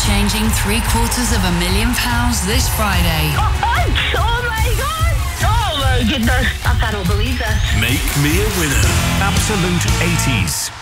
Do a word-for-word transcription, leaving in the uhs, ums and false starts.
Exchanging three quarters of a million pounds this Friday. Oh, oh my God! Oh my goodness! I cannot believe this. Make me a winner. Absolute eighties.